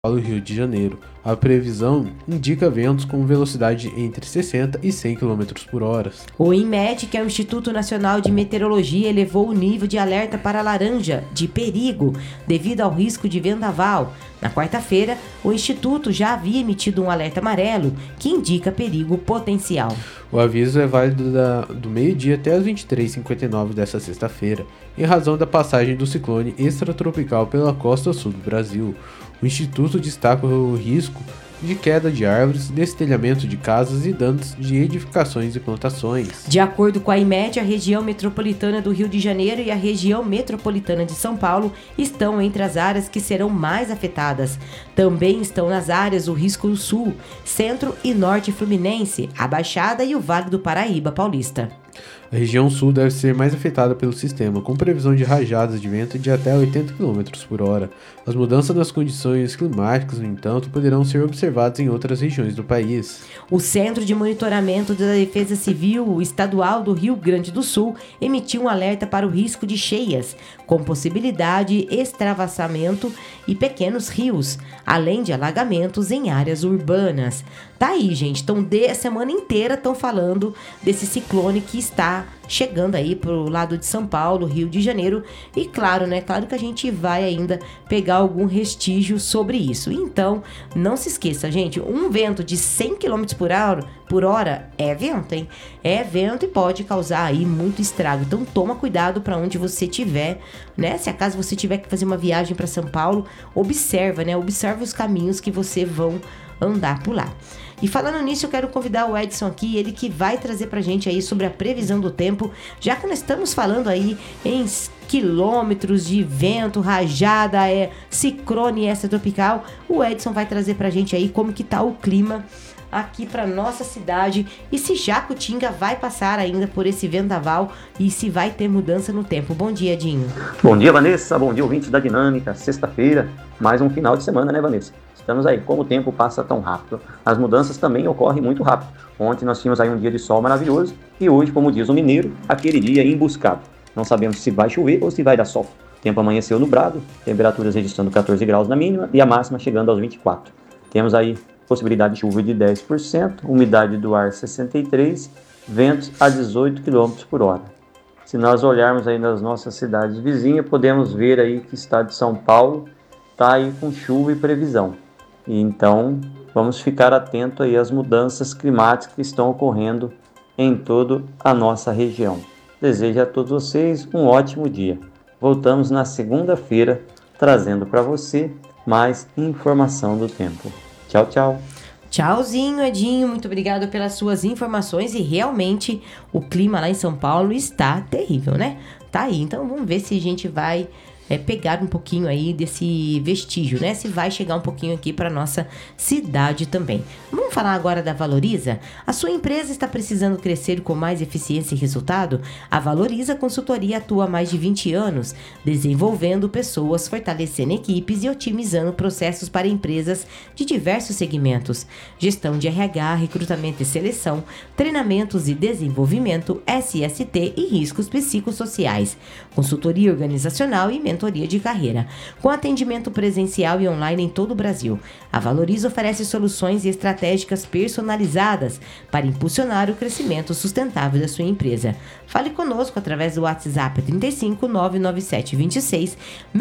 Paulo e Rio de Janeiro. A previsão indica ventos com velocidade entre 60 e 100 km por hora. O INMET, que é o Instituto Nacional de Meteorologia, elevou o nível de alerta para laranja, de perigo, devido ao risco de vendaval. Na quarta-feira, o Instituto já havia emitido um alerta amarelo, que indica perigo potencial. O aviso é válido do meio-dia até as 23h59 desta sexta-feira, em razão da passagem do ciclone extratropical pela costa sul do Brasil. O Instituto destaca o risco de queda de árvores, destelhamento de casas e danos de edificações e plantações. De acordo com a INMET, a região metropolitana do Rio de Janeiro e a região metropolitana de São Paulo estão entre as áreas que serão mais afetadas. Também estão nas áreas do Risco Sul, Centro e Norte Fluminense, a Baixada e o Vale do Paraíba Paulista. A região sul deve ser mais afetada pelo sistema, com previsão de rajadas de vento de até 80 km por hora. As mudanças nas condições climáticas, no entanto, poderão ser observadas em outras regiões do país. O Centro de Monitoramento da Defesa Civil Estadual do Rio Grande do Sul emitiu um alerta para o risco de cheias, com possibilidade de extravassamento e pequenos rios, além de alagamentos em áreas urbanas. Tá aí, gente. Então, a semana inteira estão falando desse ciclone que está chegando aí pro lado de São Paulo, Rio de Janeiro. E claro, né? Claro que a gente vai ainda pegar algum restígio sobre isso. Então, não se esqueça, gente. Um vento de 100 km por hora é vento, hein? É vento e pode causar aí muito estrago. Então, toma cuidado para onde você estiver, né? Se acaso você tiver que fazer uma viagem para São Paulo, observa, né? Observa os caminhos que você vão andar por lá. E falando nisso, eu quero convidar o Edson aqui, ele que vai trazer pra gente aí sobre a previsão do tempo, já que nós estamos falando aí em quilômetros de vento, rajada, ciclone extratropical. O Edson vai trazer pra gente aí como que tá o clima aqui para nossa cidade e se Jacutinga vai passar ainda por esse vendaval e se vai ter mudança no tempo. Bom dia, Edinho. Bom dia, Vanessa. Bom dia, ouvintes da Dinâmica. Sexta-feira, mais um final de semana, né, Vanessa? Estamos aí, como o tempo passa tão rápido, as mudanças também ocorrem muito rápido. Ontem nós tínhamos aí um dia de sol maravilhoso e hoje, como diz o mineiro, aquele dia embuscado. Não sabemos se vai chover ou se vai dar sol. O tempo amanheceu nublado, temperaturas registrando 14 graus na mínima e a máxima chegando aos 24. Temos aí possibilidade de chuva de 10%, umidade do ar 63%, ventos a 18 km por hora. Se nós olharmos aí nas nossas cidades vizinhas, podemos ver aí que o estado de São Paulo está aí com chuva e previsão. E então, vamos ficar atento aí às mudanças climáticas que estão ocorrendo em toda a nossa região. Desejo a todos vocês um ótimo dia. Voltamos na segunda-feira, trazendo para você mais informação do tempo. Tchau, tchau. Tchauzinho, Edinho. Muito obrigado pelas suas informações. E realmente, o clima lá em São Paulo está terrível, né? Tá aí. Então, vamos ver se a gente vai pegar um pouquinho aí desse vestígio, né? Se vai chegar um pouquinho aqui para nossa cidade também. Vamos falar agora da Valoriza? A sua empresa está precisando crescer com mais eficiência e resultado? A Valoriza Consultoria atua há mais de 20 anos, desenvolvendo pessoas, fortalecendo equipes e otimizando processos para empresas de diversos segmentos. Gestão de RH, recrutamento e seleção, treinamentos e desenvolvimento, SST e riscos psicossociais, consultoria organizacional e mentoria de carreira, com atendimento presencial e online em todo o Brasil. A Valoriza oferece soluções estratégicas personalizadas para impulsionar o crescimento sustentável da sua empresa. Fale conosco através do WhatsApp 35 997 26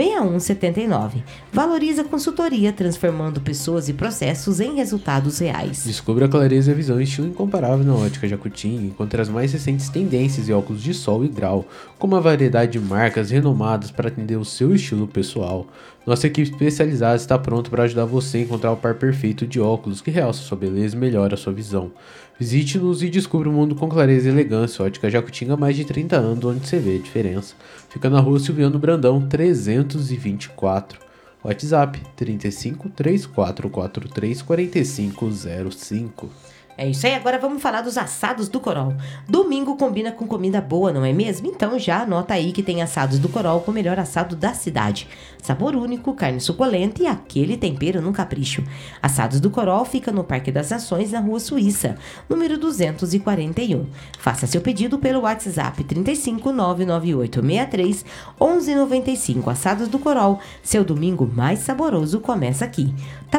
6179. Valoriza Consultoria, transformando pessoas e processos em resultados reais. Descubra a clareza e a visão e estilo incomparável na Ótica Jacutinga. Encontre as mais recentes tendências e óculos de sol e grau, com uma variedade de marcas renomadas para atender o seu estilo pessoal. Nossa equipe especializada está pronta para ajudar você a encontrar o par perfeito de óculos que realça sua beleza e melhora a sua visão. Visite-nos e descubra o mundo com clareza e elegância. Ótica Jacutinga há mais de 30 anos, onde você vê a diferença. Fica na rua Silviano Brandão 324. WhatsApp 35 3443 4505. É isso aí, agora vamos falar dos assados do Corol. Domingo combina com comida boa, não é mesmo? Então já anota aí que tem assados do Corol com o melhor assado da cidade. Sabor único, carne suculenta e aquele tempero num capricho. Assados do Corol fica no Parque das Nações, na Rua Suíça, número 241. Faça seu pedido pelo WhatsApp 35 99863 1195. Assados do Corol, seu domingo mais saboroso começa aqui.